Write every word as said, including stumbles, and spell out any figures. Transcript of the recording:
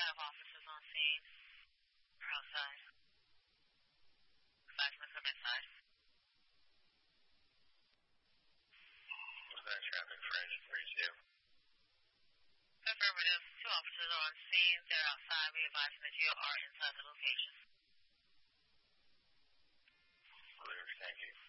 have officers on scene or outside. Five come inside. Was that traffic for engine thirty-two? Affirmative. Two officers are on scene. They're outside. We advise that you are inside the location. Clear. Thank you.